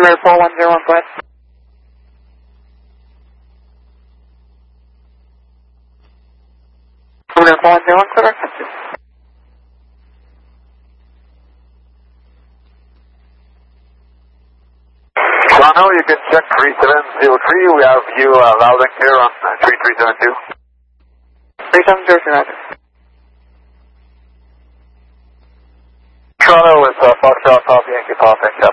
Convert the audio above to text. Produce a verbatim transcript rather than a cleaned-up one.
Emirates four one zero one, go ahead. Emirates four one zero one, clear. Toronto, you can check three seven zero three. We have you uh, loud and clear on uh, three three seven two. three seven zero two, roger. Toronto is uh, Foxtrot, Papa Yankee, Papa Yankee.